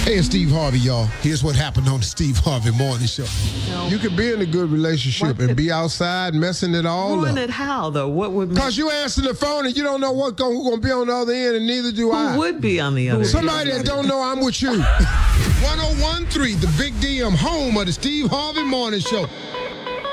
Hey, it's Steve Harvey, y'all. Here's what happened on the Steve Harvey Morning Show. You could be in a good relationship and be outside messing it all Ruin up. it how, though? What would make... Because you answer the phone and you don't know who's going to be on the other end, and neither do I. Who would be on the other end? Somebody that don't know I'm with you. 1013, the Big DM, home of the Steve Harvey Morning Show.